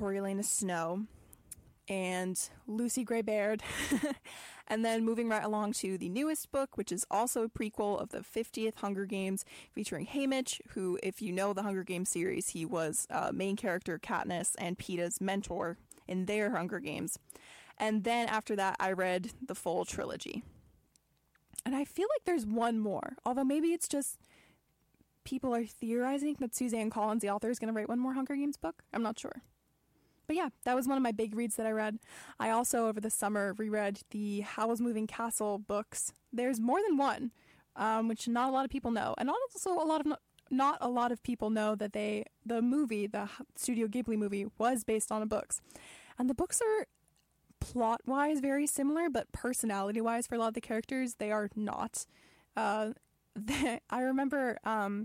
Coriolanus Snow and Lucy Gray Baird. And then moving right along to the newest book, which is also a prequel of the 50th Hunger Games, featuring Haymitch, who, if you know the Hunger Games series, he was main character Katniss and Peeta's mentor in their Hunger Games. And then after that, I read the full trilogy. And I feel like there's one more, although maybe it's just people are theorizing that Suzanne Collins, the author, is going to write one more Hunger Games book. I'm not sure. But yeah, that was one of my big reads that I read. I also, over the summer, reread the Howl's Moving Castle books. There's more than one, which not a lot of people know. And also not a lot of people know that the movie, the Studio Ghibli movie, was based on the books. And the books are plot-wise very similar, but personality-wise for a lot of the characters, they are not. I remember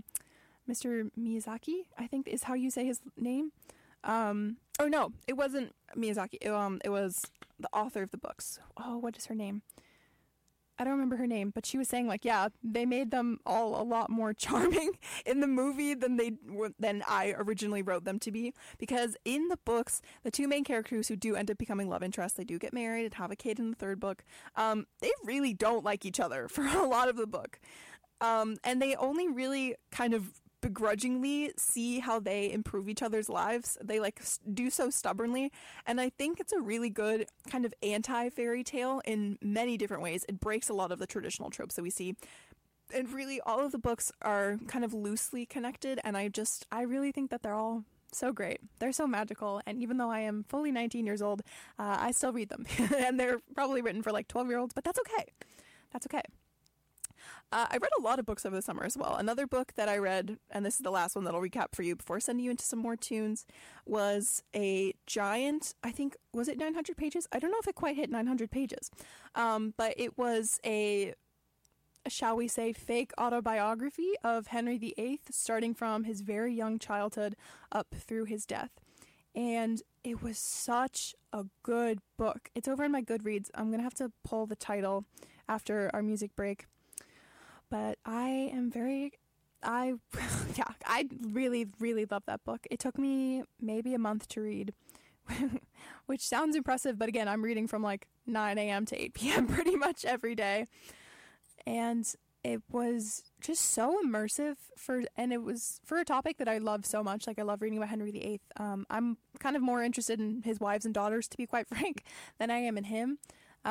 Mr. Miyazaki, I think is how you say his name. Or no, it wasn't Miyazaki. It was the author of the books. Oh, what is her name? I don't remember her name, but she was saying, like, yeah, they made them all a lot more charming in the movie than I originally wrote them to be. Because in the books, the two main characters who do end up becoming love interests, they do get married and have a kid in the third book. They really don't like each other for a lot of the book. And they only really kind of begrudgingly see how they improve each other's lives. They do so stubbornly, and I think it's a really good kind of anti-fairy tale in many different ways. It breaks a lot of the traditional tropes that we see, and really all of the books are kind of loosely connected, and I really think that they're all so great. They're so magical, and even though I am fully 19 years old, I still read them. And they're probably written for like 12-year-olds, but that's okay. That's okay. I read a lot of books over the summer as well. Another book that I read, and this is the last one that I'll recap for you before sending you into some more tunes, was a giant, I think, was it 900 pages? I don't know if it quite hit 900 pages. But it was a, shall we say, fake autobiography of Henry VIII, starting from his very young childhood up through his death. And it was such a good book. It's over in my Goodreads. I'm going to have to pull the title after our music break. But I really, really love that book. It took me maybe a month to read, which sounds impressive. But again, I'm reading from like 9 a.m. to 8 p.m. pretty much every day. And it was just so immersive and it was for a topic that I love so much. Like, I love reading about Henry VIII. I'm kind of more interested in his wives and daughters, to be quite frank, than I am in him.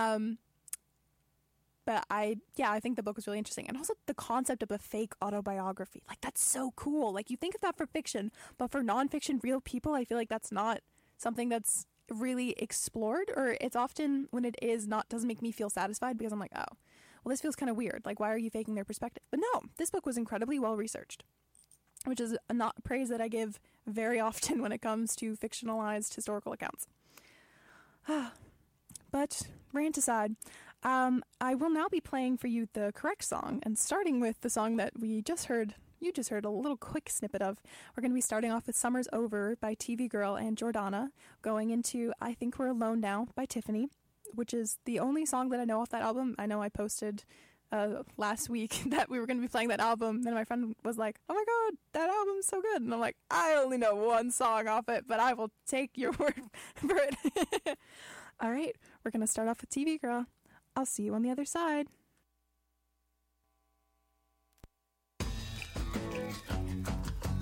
But I think the book was really interesting. And also the concept of a fake autobiography. Like, that's so cool. Like, you think of that for fiction, but for nonfiction, real people, I feel like that's not something that's really explored, or it's often, when it is, doesn't make me feel satisfied, because I'm like, oh, well, this feels kind of weird. Like, why are you faking their perspective? But no, this book was incredibly well researched, which is a not praise that I give very often when it comes to fictionalized historical accounts. But rant aside, I will now be playing for you the correct song, and starting with the song that you just heard a little quick snippet of. We're going to be starting off with Summer's Over by TV Girl and Jordana, going into I Think We're Alone Now by Tiffany, which is the only song that I know off that album. I know I posted last week that we were going to be playing that album, and my friend was like, oh my god, that album's so good, and I'm like, I only know one song off it, but I will take your word for it. Alright, we're going to start off with TV Girl. I'll see you on the other side.